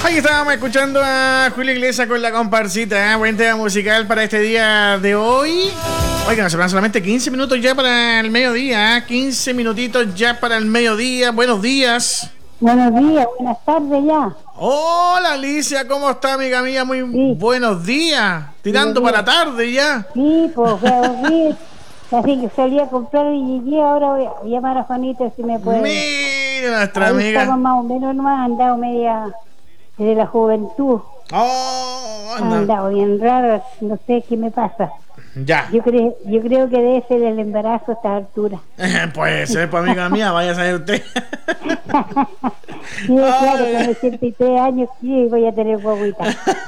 Ahí estábamos escuchando a Julio Iglesias con la comparsita, buen tema musical para este día de hoy. Oigan, nos separan solamente 15 minutos ya para el mediodía, 15 minutitos ya para el mediodía. Buenos días. Buenos días, buenas tardes ya. Hola Alicia, ¿cómo está, amiga mía? Muy buenos días. Tirando para la tarde ya. Sí, pues sí. Así que salí a comprar y llegué. Ahora voy a llamar a Juanito si me puede. Mira, nuestra ahí amiga. Estamos más o menos nomás, andado media de la juventud. Andado bien raro, no sé qué me pasa. Ya. Yo creo que debe ser el embarazo a esta altura. Puede ser, pues, amiga mía, vaya a saber usted. Sí, claro, con 83 años sí voy a tener guaguita.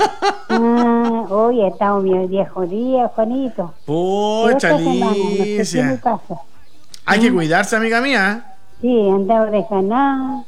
Hoy estamos mi viejo día, Juanito. Pucha, Alicia. No sé qué me pasa. Hay que cuidarse, amiga mía. Sí, andaba desganada,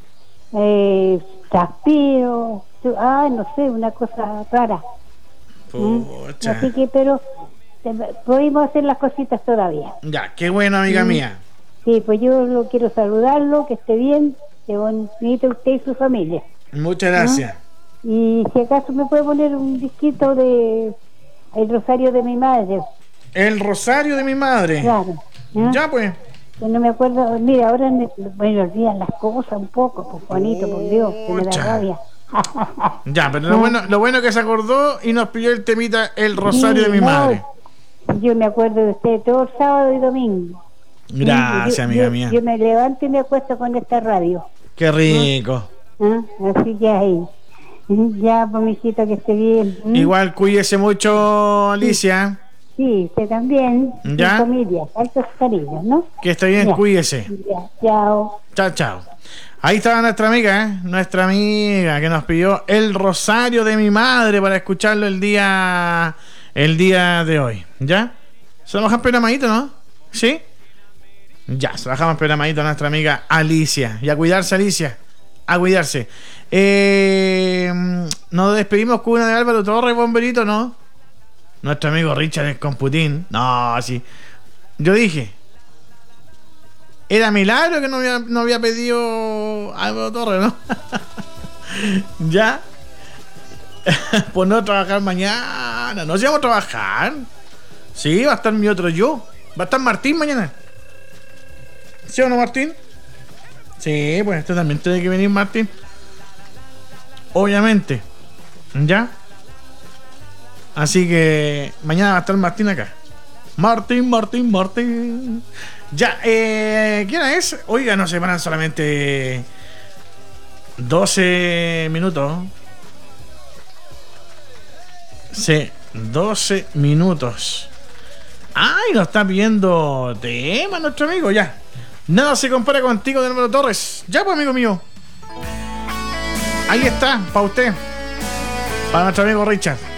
transpiro, no sé, una cosa rara. Pucha. Así que, pero podemos hacer las cositas todavía. Ya, qué bueno, amiga mía. Sí, pues yo lo quiero saludarlo, que esté bien, que bonito usted y su familia. Muchas gracias. Y si acaso me puede poner un disquito de El Rosario de mi madre. El Rosario de mi madre. Claro. Ya, pues. Que no me acuerdo, mira, ahora me olvidan las cosas un poco, pues Juanito, por Dios, que me da rabia. Ya, pero lo bueno que se acordó y nos pidió el temita El Rosario de mi madre. Yo me acuerdo de usted todo el sábado y domingo. Gracias, amiga mía. Yo me levanto y me acuesto con esta radio. Qué rico. Así que ahí. Ya, pues, mijito, que esté bien. Igual, cuídese mucho, Alicia. Sí, usted también. Ya. Su familia, altos cariños, ¿no? Que esté bien, ya. Cuídese. Ya, chao. Chao, chao. Ahí estaba nuestra amiga, nuestra amiga que nos pidió El Rosario de mi madre para escucharlo el día de hoy. ¿Ya? Se lo bajamos programadito, ¿no? ¿Sí? Ya, se lo bajamos programadito a nuestra amiga Alicia. Y a cuidarse, Alicia. A cuidarse. Nos despedimos con una de Álvaro Torres, bomberito, ¿no? Nuestro amigo Richard el Computín. No, sí. Yo dije, era milagro que no había pedido Álvaro Torres, ¿no? Ya. Por no trabajar mañana. No, si vamos a trabajar. Sí, va a estar mi otro yo. Va a estar Martín mañana. ¿Sí o no, Martín? Sí, pues este también tiene que venir, Martín. Obviamente. ¿Ya? Así que mañana va a estar Martín acá. Martín. Ya, ¿quién es? Oiga, nos separan solamente 12 minutos. Sí, 12 minutos. Ay, nos está pidiendo tema nuestro amigo, ya. Nada se compara contigo de Álvaro Torres. Ya, pues, amigo mío. Ahí está, para usted. Para nuestro amigo Richard.